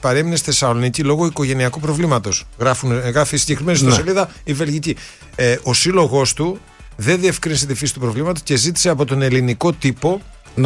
παρέμεινε στη Θεσσαλονίκη λόγω οικογενειακού προβλήματος. Γράφει συγκεκριμένη ιστοσελίδα η Βελγική. Ο σύλλογος του δεν διευκρίνησε τη φύση του προβλήματος και ζήτησε από τον ελληνικό τύπο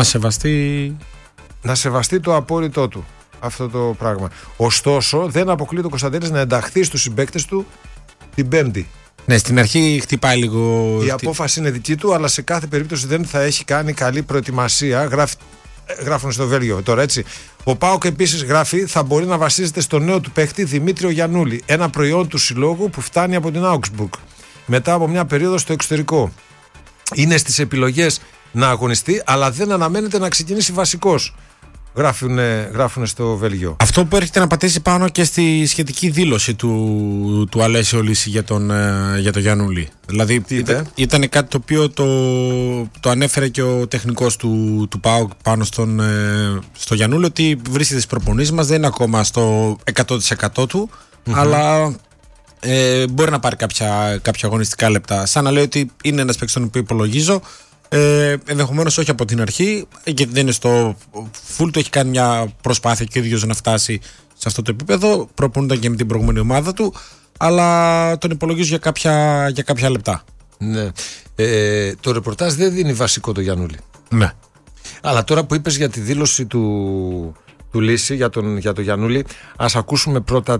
να σεβαστεί το απόρριτό του αυτό το πράγμα. Ωστόσο, δεν αποκλείεται ο Κωνσταντέλιας να ενταχθεί στους συμπαίκτες του την Πέμπτη. Ναι, στην αρχή χτυπάει λίγο. Η απόφαση είναι δική του, αλλά σε κάθε περίπτωση δεν θα έχει κάνει καλή προετοιμασία. Γράφουν στο Βέλγιο τώρα, έτσι. Ο ΠΑΟΚ επίσης γράφει θα μπορεί να βασίζεται στο νέο του παίχτη Δημήτριο Γιαννούλη, ένα προϊόν του συλλόγου που φτάνει από την Augsburg μετά από μια περίοδο στο εξωτερικό. Είναι στις επιλογές να αγωνιστεί, αλλά δεν αναμένεται να ξεκινήσει βασικός. Γράφουν στο Βέλγιο. Αυτό που έρχεται να πατήσει πάνω και στη σχετική δήλωση του Αλέσιο Λύση για τον Γιαννούλη. Δηλαδή ήταν κάτι το οποίο το ανέφερε και ο τεχνικός του ΠΑΟΚ πάνω στο Γιαννούλη, ότι βρίσκεται στις προπονήσεις μας, δεν είναι ακόμα στο 100% του, αλλά μπορεί να πάρει κάποια αγωνιστικά λεπτά. Σαν να λέει ότι είναι ένας παίκτης τον οποίο υπολογίζω. Ενδεχομένως όχι από την αρχή, γιατί δεν είναι στο full του, έχει κάνει μια προσπάθεια και ο ίδιος να φτάσει σε αυτό το επίπεδο. Προπονούνταν και με την προηγούμενη ομάδα του, αλλά τον υπολογίζω για κάποια λεπτά. Ναι. Το ρεπορτάζ δεν δίνει βασικό το Γιαννούλη. Ναι. Αλλά τώρα που είπες για τη δήλωση του Λύση για το Γιαννούλη, ας ακούσουμε πρώτα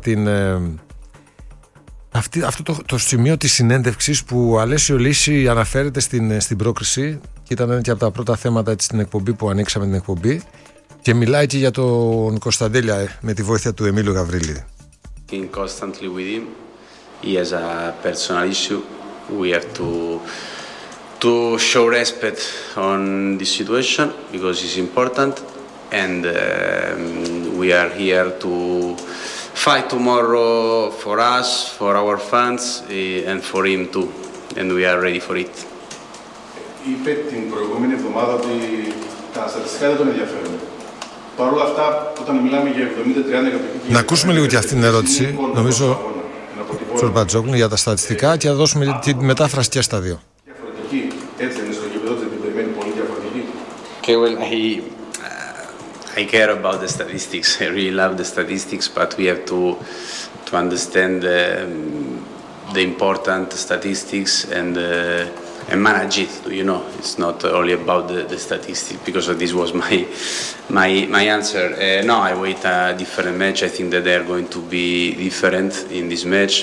αυτό το σημείο της συνέντευξης που ο Αλέσιο Λύση αναφέρεται στην πρόκριση, και ήταν και από τα πρώτα θέματα έτσι, στην εκπομπή που ανοίξαμε την εκπομπή, και μιλάει και για τον Κωνσταντέλια με τη βοήθεια του Εμίλιο Γαβρίλη. Constantly with him. He has a personal issue. We have to show respect on this situation because it's important, and we are here to fight tomorrow for us, for our fans, and for him too, and we are ready for it. Είπε την προηγούμενη εβδομάδα ότι τα στατιστικά δεν τον ενδιαφέρουν. Παρ' όλα αυτά, όταν μιλάμε για 70-30 εκατομμύρια. Να ακούσουμε λίγο και αυτήν την ερώτηση, νομίζω, στον Μπατζόγλου για τα στατιστικά, και θα δώσουμε τη μετάφραση και στα δύο. Διαφορετική, έτσι δεν είναι στο γήπεδο, δεν την περιμένει πολύ διαφορετική. Okay, well, I care about the statistics. I really love the statistics, but we have to understand the important statistics and manage it. You know, it's not only about the statistics. Because this was my answer. No, I wait a different match. I think that they are going to be different in this match,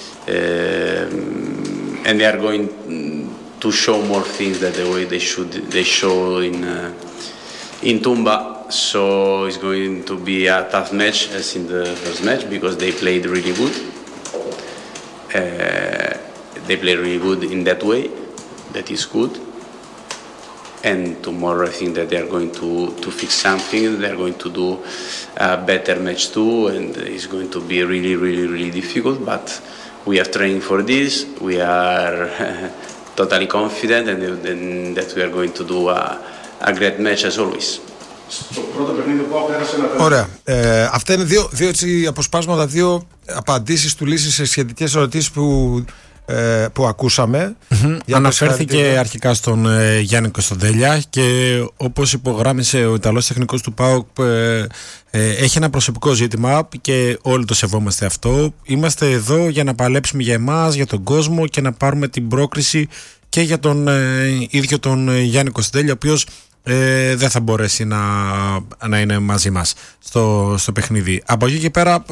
and they are going to show more things that the way they show in Tumba. So it's going to be a tough match as in the first match because they played really good. They played really good in that way. That is good. And tomorrow I think that they are going to fix something. They are going to do a better match too, and it's going to be really, really, really difficult. But we are training for this. We are totally confident, and that we are going to do a great match as always. Ωραία. Αυτά είναι δύο έτσι, αποσπάσματα, δύο απαντήσεις του Λύση σε σχετικές ερωτήσεις που ακούσαμε. Αναφέρθηκε αρχικά στον Γιάννη Κωνσταντέλια, και όπως υπογράμμισε ο Ιταλός τεχνικός του ΠΑΟΚ, έχει ένα προσωπικό ζήτημα και όλοι το σεβόμαστε αυτό. Είμαστε εδώ για να παλέψουμε για εμάς, για τον κόσμο, και να πάρουμε την πρόκριση και για τον ίδιο τον Γιάννη Κωνσταντέλια, ο οποίος δεν θα μπορέσει να είναι μαζί μας στο παιχνίδι. Από εκεί και πέρα,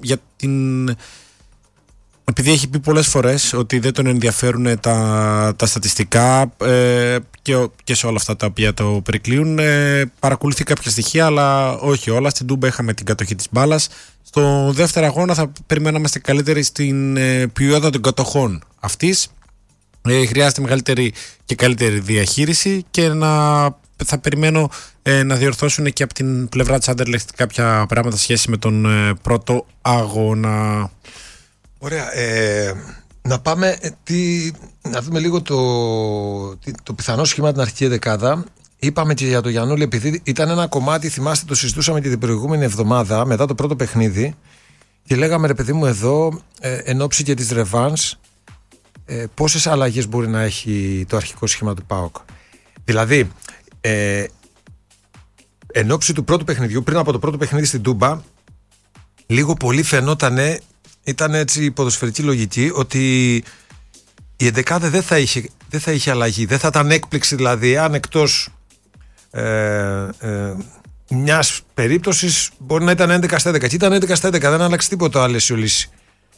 επειδή έχει πει πολλές φορές ότι δεν τον ενδιαφέρουν τα στατιστικά και σε όλα αυτά τα οποία το περικλείουν, παρακολουθεί κάποια στοιχεία, αλλά όχι όλα. Στην Τούμπα είχαμε την κατοχή της μπάλας. Στο δεύτερο αγώνα θα περιμέναμε καλύτεροι στην ποιότητα των κατοχών αυτής. Χρειάζεται μεγαλύτερη και καλύτερη διαχείριση, και θα περιμένω να διορθώσουν και από την πλευρά της Άντερλεχτ κάποια πράγματα σχέση με τον πρώτο αγώνα. Ωραία. Να πάμε να δούμε λίγο το πιθανό σχήμα την αρχική δεκάδα. Είπαμε και για το Γιαννούλη, επειδή ήταν ένα κομμάτι, θυμάστε, το συζητούσαμε και την προηγούμενη εβδομάδα μετά το πρώτο παιχνίδι, και λέγαμε, ρε παιδί μου, εδώ εν ώψη και της ρεβάνς, πόσες αλλαγές μπορεί να έχει το αρχικό σχήμα του ΠΑΟΚ. Δηλαδή, εν ώψη του πρώτου παιχνιδιού, πριν από το πρώτο παιχνίδι στην Τούμπα, λίγο πολύ φαινότανε, ήταν έτσι η ποδοσφαιρική λογική, ότι η εντεκάδα δεν θα είχε αλλαγή. Δεν θα ήταν έκπληξη δηλαδή αν εκτός μιας περίπτωσης μπορεί να ήταν 11-11. Και ήταν 11-11, δεν άλλαξε τίποτα άλλο η λύση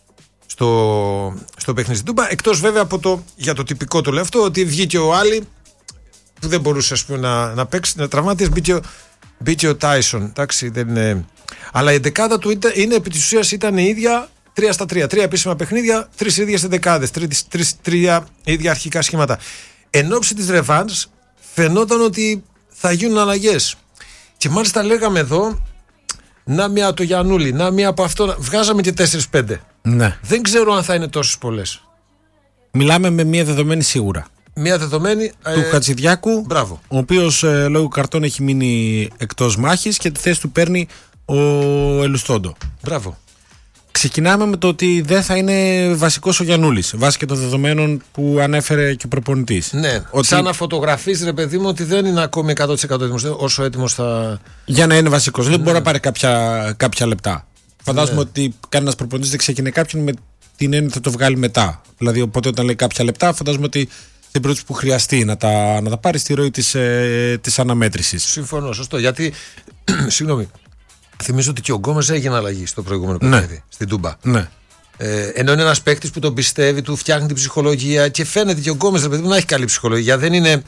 στο παιχνίδι Τούμπα. Εκτός βέβαια για το τυπικό το λέω αυτό, ότι βγήκε ο Άλλη που δεν μπορούσε ας πούμε, να παίξει, να τραυμάτιες, μπήκε ο Τάισον. Εντάξει, δεν είναι... Αλλά η εντεκάδα του είναι επί της ουσίας ήταν η ίδια 3-3. 3 επίσημα παιχνίδια, 3 ίδιες εντεκάδες, 3 ίδια αρχικά σχήματα. Εν ώψη της ρεβάνς φαινόταν ότι θα γίνουν αλλαγές. Και μάλιστα λέγαμε εδώ, να μία το Γιαννούλη, να μία από αυτό. Βγάζαμε και 4-5. Ναι. Δεν ξέρω αν θα είναι τόσες πολλές. Μιλάμε με μία δεδομένη σίγουρα. Μία δεδομένη του Χατζηδιάκου, μπράβο. Ο οποίος λόγω καρτών έχει μείνει εκτός μάχης και τη θέση του παίρνει ο Ελουστόντο. Μπράβο. Ξεκινάμε με το ότι δεν θα είναι βασικός ο Γιαννούλης, βάσει και των δεδομένων που ανέφερε και ο προπονητής. Ναι, ότι... σαν να φωτογραφείς ρε παιδί μου ότι δεν είναι ακόμη 100% έτοιμος, όσο έτοιμος θα... Για να είναι βασικός, δεν μπορεί να πάρει κάποια λεπτά. Φαντάζομαι ότι κανένας προπονητής δεν ξεκινάει κάποιον με την έννοια θα το βγάλει μετά. Δηλαδή οπότε όταν λέει κάποια λεπτά φαντάζομαι ότι στην περίπτωση που χρειαστεί να τα πάρει στη ροή της αναμέτρησης. Συμφωνώ, σωστό, γιατί συγγνώμη, θυμίζω ότι και ο Γκόμες έγινε αλλαγή στο προηγούμενο παιχνίδι, στην Τούμπα. Ναι. Ενώ είναι ένας παίκτης που τον πιστεύει, του φτιάχνει την ψυχολογία και φαίνεται και ο Γκόμες να έχει καλή ψυχολογία. Δεν είναι.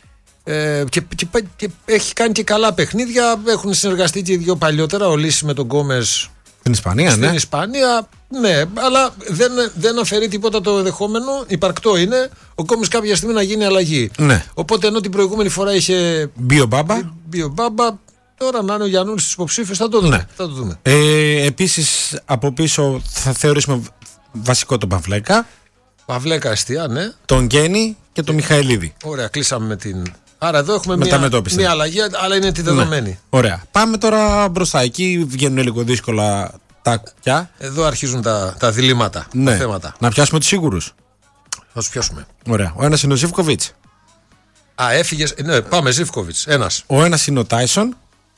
Και έχει κάνει και καλά παιχνίδια. Έχουν συνεργαστεί και οι δύο παλιότερα, ο Λύση με τον Γκόμες. Στην Ισπανία, στην Ισπανία, ναι, αλλά δεν αφαιρεί τίποτα το ενδεχόμενο. Υπαρκτό είναι ο Γκόμες κάποια στιγμή να γίνει αλλαγή. Ναι. Οπότε ενώ την προηγούμενη φορά είχε. Μπιομπάμπα. Τώρα να είναι ο Γιαννούλης στους υποψήφιους, θα το δούμε. Ναι. Θα το δούμε. Επίσης από πίσω θα θεωρήσουμε βασικό τον Παυλέκα. Παυλέκα αστεία, ναι. Τον Γκένι και τον Μιχαηλίδη. Ωραία, κλείσαμε με την. Άρα εδώ έχουμε μια αλλαγή, αλλά είναι τη δεδομένη. Ναι. Ωραία. Πάμε τώρα μπροστά. Εκεί βγαίνουν λίγο δύσκολα τα κουκιά. Εδώ αρχίζουν τα διλήμματα, ναι. Τα θέματα. Να πιάσουμε τους σίγουρους. Θα τους πιάσουμε. Ωραία. Ο ένας είναι ο Ζίβκοβιτς. Έφυγες. Ναι, πάμε Ζίβκοβιτς. Ένας. Ο ένας είναι ο Τάισον.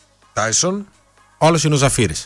Ο άλλος είναι ο Ζαφύρης.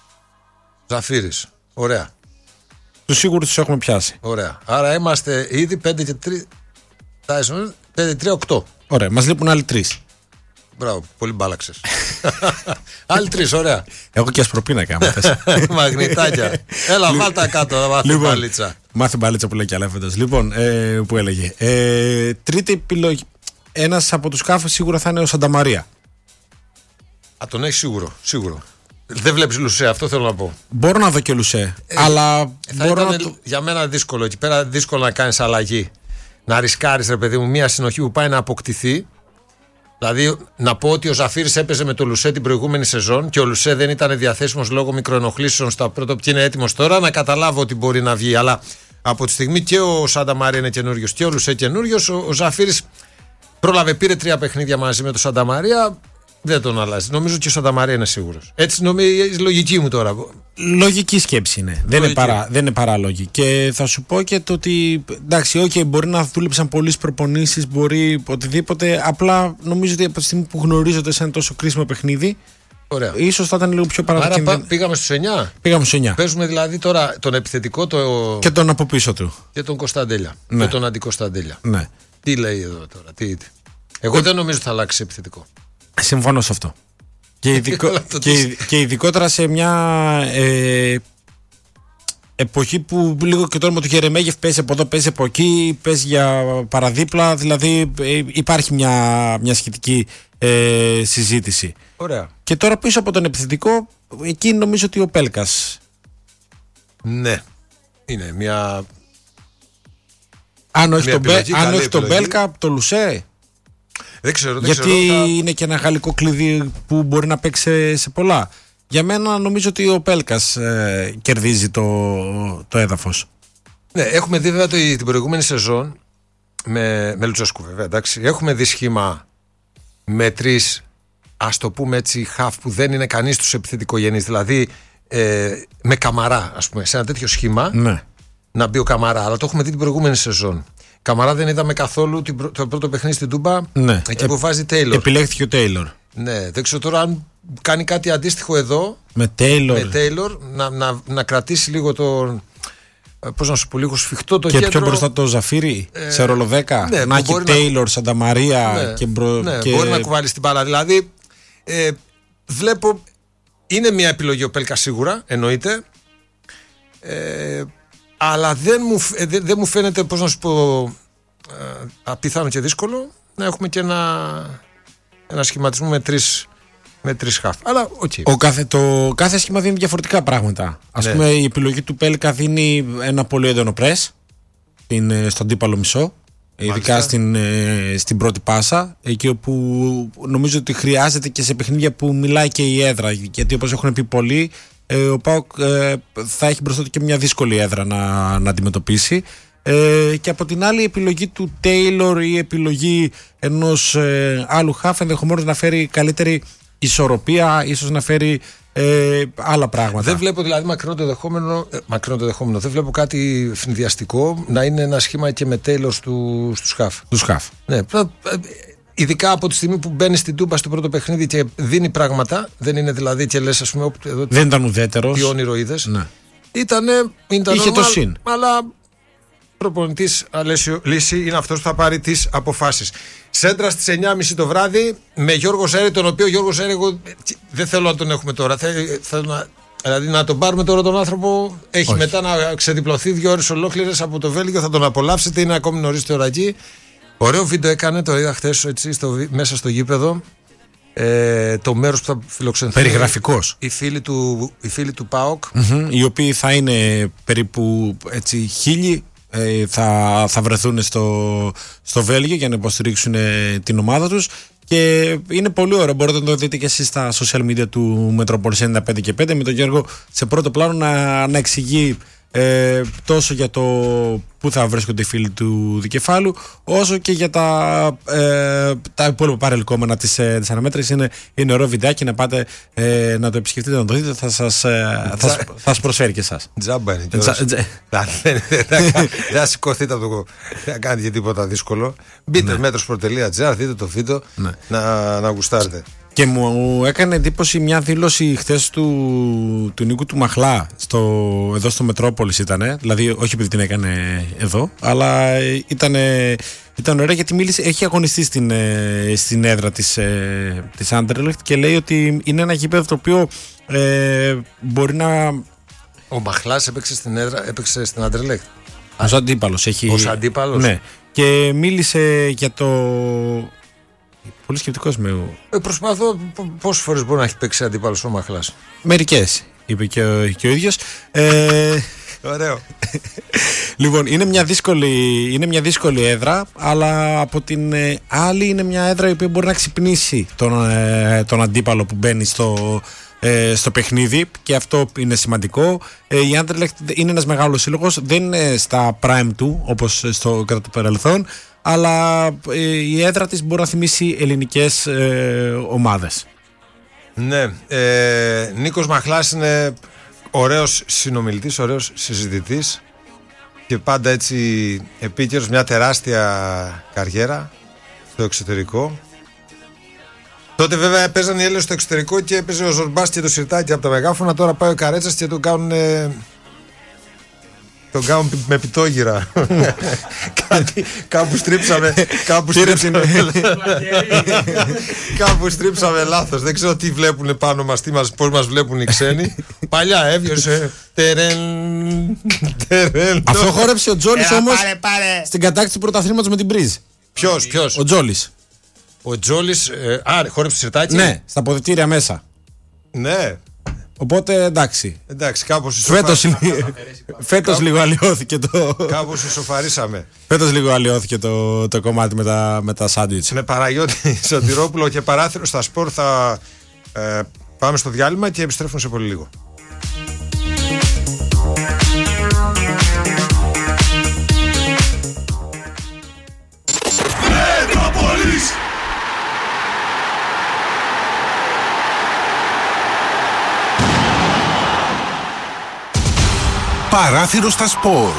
Ωραία. Τους σίγουρους τους έχουμε πιάσει. Ωραία. Άρα είμαστε ήδη 5 και 3. Τάισον, 5-3-8. Ωραία. Μας λείπουν άλλοι 3. Μπράβο, πολύ μπάλαξες. Άλλοι 3, ωραία. Έχω και ασπροπίνακα, άμα θες. Μαγνητάκια. Έλα, βάλτα κάτω να μάθει μπαλίτσα. Μάθει μπαλίτσα που λέει και αλέφαντος. Λοιπόν, που έλεγε. Τρίτη επιλογή. Ένας από τους κάφες σίγουρα θα είναι ο Σανταμαρία. Τον έχει σίγουρο. Δεν βλέπεις Λουσέ, αυτό θέλω να πω. Μπορώ να δω και Λουσέ. Αλλά θα ήταν για μένα δύσκολο. Εκεί πέρα δύσκολο να κάνεις αλλαγή. Να ρισκάρεις, ρε παιδί μου, μια συνοχή που πάει να αποκτηθεί. Δηλαδή, να πω ότι ο Ζαφύρης έπαιζε με τον Λουσέ την προηγούμενη σεζόν και ο Λουσέ δεν ήταν διαθέσιμος λόγω μικροενοχλήσεων στα πρώτα που είναι έτοιμος τώρα. Να καταλάβω ότι μπορεί να βγει. Αλλά από τη στιγμή και ο Σανταμαρία είναι καινούριος και ο Λουσέ καινούριος, ο Ζαφύρης πρόλαβε, πήρε 3 παιχνίδια μαζί με τον Σανταμαρία. Δεν τον αλλάζει. Νομίζω και ο Σανταμαρία είναι σίγουρος. Έτσι νομίζω η λογική μου τώρα. Λογική σκέψη είναι. Δεν είναι παράλογη. Και θα σου πω και το ότι εντάξει, μπορεί να δούλεψαν πολλές προπονήσεις, μπορεί οτιδήποτε. Απλά νομίζω ότι από τη στιγμή που γνωρίζονται σε ένα τόσο κρίσιμο παιχνίδι, ίσως θα ήταν λίγο πιο παραδοτικό. Άρα πήγαμε στους 9. Πήγαμε στους 9. Παίζουμε δηλαδή τώρα τον επιθετικό και τον από πίσω του. Και τον Κωνσταντέλια. Ναι. Και τον αντικωνσταντέλια. Ναι. Τι λέει εδώ τώρα, Εγώ δεν νομίζω θα αλλάξει επιθετικό. Συμφωνώ σε αυτό. Και ειδικότερα σε μια εποχή που λίγο και τώρα με το Γερεμέγεφ παίζει από εδώ, παίζει από εκεί, παίζει για παραδίπλα. Δηλαδή υπάρχει μια σχετική συζήτηση. Ωραία. Και τώρα πίσω από τον επιθετικό, εκεί νομίζω ότι ο Πέλκας. Ναι. Είναι μια. Αν όχι τον Πέλκα, το Λουσέ. Δεν ξέρω. Είναι και ένα γαλλικό κλειδί που μπορεί να παίξει σε πολλά. Για μένα νομίζω ότι ο Πέλκας κερδίζει το έδαφος. Ναι, έχουμε δει βέβαια την προηγούμενη σεζόν με Λουτσέσκου βέβαια, εντάξει. Έχουμε δει σχήμα με 3, ας το πούμε έτσι, χαφ που δεν είναι κανείς τους επιθετικογενείς. Δηλαδή με Καμαρά, ας πούμε, σε ένα τέτοιο σχήμα, ναι, να μπει ο Καμαρά. Αλλά το έχουμε δει την προηγούμενη σεζόν. Καμαρά δεν είδαμε καθόλου το πρώτο παιχνίδι στην Τούμπα. Ναι. Εκεί που βάζει Τέιλορ. Επιλέχθηκε ο Τέιλορ. Ναι, δεν ξέρω τώρα αν κάνει κάτι αντίστοιχο εδώ με Taylor να κρατήσει λίγο το. Πώς να σου πω, λίγο σφιχτό το και κέντρο. Και πιο μπροστά το Ζαφύρι σε ρόλο 10. Ναι, να έχει Taylor, Σανταμαρία και μπορεί να κουβάλει την μπάλα. Δηλαδή, βλέπω. Είναι μια επιλογή ο Πέλκα σίγουρα, εννοείται. Αλλά δεν μου φαίνεται, πώς να σου πω, απίθανο και δύσκολο να έχουμε και ένα σχηματισμό με τρεις χαφ. Αλλά okay. Το κάθε σχήμα δίνει διαφορετικά πράγματα. Ας πούμε, η επιλογή του Πέλκα δίνει ένα πολύ έντονο πρες στον αντίπαλο μισό. Ειδικά στην πρώτη πάσα, εκεί όπου νομίζω ότι χρειάζεται και σε παιχνίδια που μιλάει και η έδρα. Γιατί όπως έχουν πει πολλοί, ο ΠΑΟΚ θα έχει μπροστά του και μια δύσκολη έδρα να αντιμετωπίσει. Και από την άλλη, η επιλογή του Taylor ή η επιλογή ενός άλλου χαφ ενδεχομένως να φέρει καλύτερη ισορροπία, ίσως να φέρει άλλα πράγματα. Δεν βλέπω δηλαδή μακρινό το δεχόμενο. Δεν βλέπω κάτι φινδιαστικό να είναι ένα σχήμα και με Taylor στους χαφ. Ναι, ειδικά από τη στιγμή που μπαίνει στην Τούμπα στο πρώτο παιχνίδι και δίνει πράγματα, δεν είναι δηλαδή και λες, ας πούμε, εδώ, δεν ήταν ουδέτερος. Τι όνειρο είδες. Ναι. Είχε normal, το συν. Αλλά προπονητής Αλέσιο Λύση είναι αυτός που θα πάρει τις αποφάσεις. Σέντρα στις 9.30 το βράδυ με Γιώργο Ζέρη, τον οποίο Γιώργο Ζέρη εγώ δεν θέλω να τον έχουμε τώρα. Θέλω δηλαδή να τον πάρουμε τώρα τον άνθρωπο. Έχει όχι. Μετά να ξεδιπλωθεί 2 ώρες ολόκληρες από το Βέλγιο. Θα τον απολαύσετε. Είναι ακόμη νωρίς το εκεί. Ωραίο βίντεο έκανε, το είδα χθες μέσα στο γήπεδο. Το μέρος που θα φιλοξενηθούν. Περιγραφικός. Οι φίλοι του ΠΑΟΚ. Οι οποίοι θα είναι περίπου 1.000. Θα βρεθούν στο Βέλγιο για να υποστηρίξουν την ομάδα τους και είναι πολύ ωραίο. Μπορείτε να το δείτε και εσείς στα social media του Metropolis 95 και 5 με τον Γιώργο σε πρώτο πλάνο να εξηγεί τόσο για το που θα βρίσκονται οι φίλοι του δικεφάλου, όσο και για τα υπόλοιπα παρελκόμενα της αναμέτρησης. Είναι ωραίο βιντεάκι, να πάτε να το επισκεφτείτε, να το δείτε, θα σας προσφέρει και εσάς. Τζάμπα είναι. Δεν σηκωθείτε να κάνετε και τίποτα δύσκολο. Μπείτε metrosport.gr, δείτε το βίντεο να γουστάρετε. Και μου έκανε εντύπωση μια δήλωση χθες του Νίκου του Μαχλά εδώ στο Μετρόπολης ήτανε, δηλαδή όχι επειδή την έκανε εδώ, αλλά ήταν ωραία γιατί μίλησε, έχει αγωνιστεί στην έδρα της Άντερλεχτ και λέει ότι είναι ένα γήπεδο το οποίο μπορεί να... Ο Μαχλάς έπαιξε στην Άντερλεχτ. Ως αντίπαλος. Ως αντίπαλος. Ναι. Και μίλησε για το... Πολύ σκεπτικός με. Προσπαθώ πόσες φορές μπορεί να έχει παίξει αντίπαλος ο Μαχλάς. Μερικές, είπε και ο ίδιος. Ωραίο. Λοιπόν, είναι μια δύσκολη έδρα, αλλά από την άλλη είναι μια έδρα η οποία μπορεί να ξυπνήσει τον αντίπαλο που μπαίνει στο παιχνίδι και αυτό είναι σημαντικό. Η Άντερλεχτ είναι ένας μεγάλος σύλλογος, δεν είναι στα prime του όπως κατά το παρελθόν, αλλά η έδρα της μπορεί να θυμίσει ελληνικές ομάδες. Ναι, Νίκος Μαχλάς είναι ωραίος συνομιλητής, ωραίος συζητητής και πάντα έτσι επίκαιρος, μια τεράστια καριέρα στο εξωτερικό. Τότε βέβαια έπαιζαν οι Έλληνες στο εξωτερικό και έπαιζε ο Ζορμπάς και το Σιρτάκι από τα μεγάφωνα. Τώρα πάει ο Καρέτσας και τον κάνουν με πιτόγυρα. Κάπου στρίψαμε λάθος. Δεν ξέρω τι βλέπουν πάνω μας, πώς μας βλέπουν οι ξένοι. Παλιά έβγαινε αυτό χόρεψε ο Τζόλης όμως στην κατάκτηση του πρωταθλήματος με την Μπρίζ. Ποιος? Ο Τζόλης. Ο Τζόλης, χόρεψε το Σιρτάκι. Ναι, στα αποδυτήρια μέσα. Ναι. Οπότε εντάξει. Κάπως φέτος λίγο αλλοιώθηκε το. Κάπως ισοφαρίσαμε. Φέτος λίγο αλλοιώθηκε το κομμάτι με τα σάντουιτς. Με Παναγιώτη Σωτηρόπουλο και παράθυρο στα σπορ θα πάμε στο διάλειμμα και επιστρέφουμε σε πολύ λίγο. Παράθυρο στα σπορ.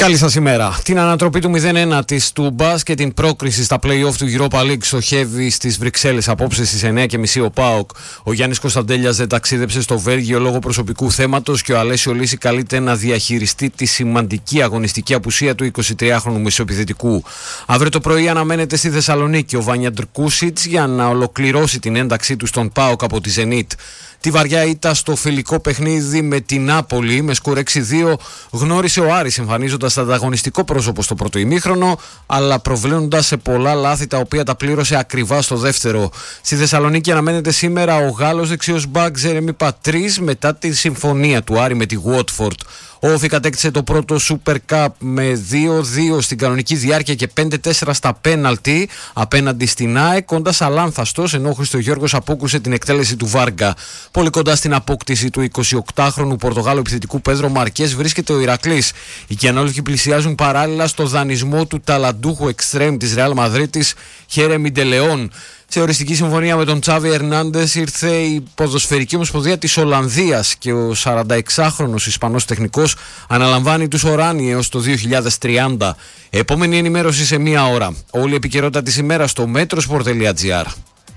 Καλή σας ημέρα. Την ανατροπή του 0-1 της Τούμπας και την πρόκριση στα play-off του Europa League στοχεύει στις Βρυξέλλες. Απόψε στις 9:30 ο ΠΑΟΚ. Ο Γιάννης Κωνσταντέλιας δεν ταξίδεψε στο Βέλγιο λόγω προσωπικού θέματος και ο Αλέσιο Λύση καλείται να διαχειριστεί τη σημαντική αγωνιστική απουσία του 23χρονου μεσοεπιθετικού. Αύριο το πρωί αναμένεται στη Θεσσαλονίκη ο Βάνια Ντρκούσιτς για να ολοκληρώσει την ένταξή του στον ΠΑΟΚ από τη Ζενίτ. Τη βαριά ήττα στο φιλικό παιχνίδι με την Νάπολη με σκορ 6-2 γνώρισε ο Άρης, εμφανίζοντας ανταγωνιστικό πρόσωπο στο πρώτο ημίχρονο, αλλά προβλέποντας σε πολλά λάθη τα οποία τα πλήρωσε ακριβά στο δεύτερο. Στη Θεσσαλονίκη αναμένεται σήμερα ο Γάλλος δεξιός μπακ Ζερεμί Πατρίς μετά τη συμφωνία του Άρη με τη Watford. Ο Όφη κατέκτησε το πρώτο Super Cup με 2-2 στην κανονική διάρκεια και 5-4 στα πέναλτι απέναντι στην ΑΕΚ, όντας αλάνθαστος, ενώ ο Χριστογιώργος απόκουσε την εκτέλεση του Βάργκα. Πολύ κοντά στην απόκτηση του 28χρονου Πορτογάλου επιθετικού Πέδρο Μαρκές βρίσκεται ο Ηρακλής. Οι κιανόλικοι πλησιάζουν παράλληλα στο δανεισμό του ταλαντούχου εξτρέμ της Ρεάλ Μαδρίτης Χέρεμι Ντελεόν. Σε οριστική συμφωνία με τον Τσάβι Ερνάντες ήρθε η ποδοσφαιρική ομοσπονδία της Ολλανδίας και ο 46χρονος Ισπανός τεχνικός αναλαμβάνει τους Οράνι έως το 2030. Επόμενη ενημέρωση σε μία ώρα. Όλη η επικαιρότητα της ημέρας στο metrosport.gr.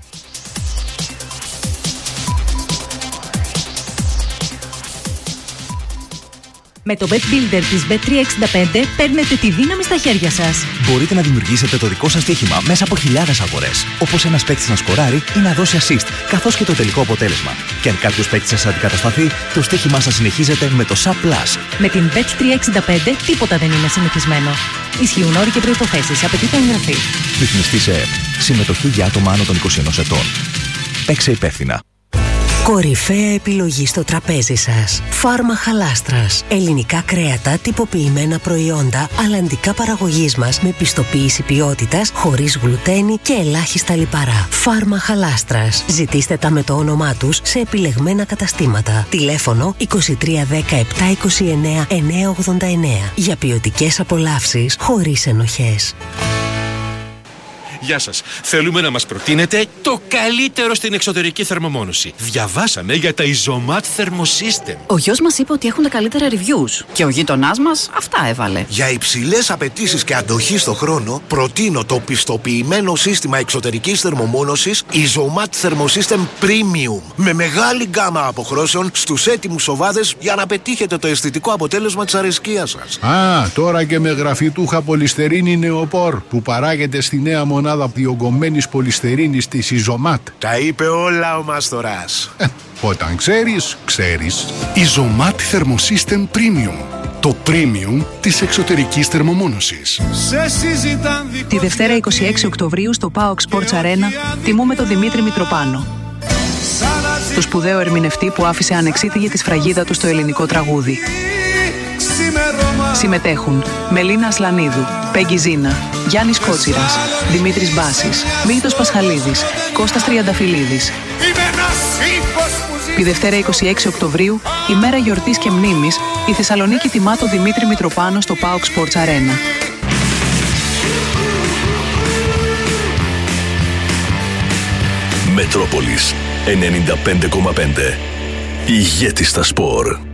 Με το Bet Builder της Bet365 παίρνετε τη δύναμη στα χέρια σας. Μπορείτε να δημιουργήσετε το δικό σας στοίχημα μέσα από χιλιάδες αγορές. Όπως ένας παίκτης να σκοράρει ή να δώσει assist, καθώς και το τελικό αποτέλεσμα. Και αν κάποιος παίκτης σας αντικατασταθεί, το στοίχημά σας συνεχίζεται με το SAP+. Με την Bet365 τίποτα δεν είναι συνηθισμένο. Ισχύουν όροι και προϋποθέσεις. Απαιτείται εγγραφή. Ρυθμιστή σε ΕΕΠ. Συμμετοχή για άτομα άνω των 21 ετών. Παίξε υπεύθυνα. Κορυφαία επιλογή στο τραπέζι σας. Φάρμα Χαλάστρας. Ελληνικά κρέατα, τυποποιημένα προϊόντα, αλλαντικά παραγωγής μας με πιστοποίηση ποιότητας, χωρίς γλουτένι και ελάχιστα λιπαρά. Φάρμα Χαλάστρας. Ζητήστε τα με το όνομά τους σε επιλεγμένα καταστήματα. Τηλέφωνο 2310 729 989. Για ποιοτικές απολαύσεις χωρίς ενοχές. Γεια σας. Θέλουμε να μας προτείνετε το καλύτερο στην εξωτερική θερμομόνωση. Διαβάσαμε για τα Isomat Thermosystem. Ο γιος μας είπε ότι έχουν τα καλύτερα reviews και ο γείτονάς μας αυτά έβαλε. Για υψηλές απαιτήσεις και αντοχή στο χρόνο, προτείνω το πιστοποιημένο σύστημα εξωτερικής θερμομόνωσης Isomat Thermosystem Premium. Με μεγάλη γκάμα αποχρώσεων στους έτοιμους οβάδες για να πετύχετε το αισθητικό αποτέλεσμα της αρεσκίας σας. Τώρα και με γραφιτούχα πολυστερίνη νεοπόρ που παράγεται στη νέα μονάδα διογκωμένης πολυστερίνης της Isomat. Τα είπε όλα ο Μαστοράς. Όταν ξέρεις, ξέρεις. Isomat Thermosystem Premium. Το premium της εξωτερικής θερμομόνωσης. Τη Δευτέρα 26 Οκτωβρίου στο PAOK Sports Arena τιμούμε τον Δημήτρη Μητροπάνο, το σπουδαίο ερμηνευτή που άφησε ανεξίτηλη τη σφραγίδα του στο ελληνικό τραγούδι. Συμμετέχουν Μελίνα Ασλανίδου, Πέγγι Ζίνα, Γιάννης Κότσιρας, Δημήτρης Μπάσης, Μίλτος Πασχαλίδης, Κώστας Τριανταφυλλίδης. Τη Δευτέρα 26 Οκτωβρίου, ημέρα γιορτής και μνήμης, η Θεσσαλονίκη τιμά τον Δημήτρη Μητροπάνο στο PAOK Sports Arena. Μετρόπολης 95,5. Ηγέτη στα σπορ.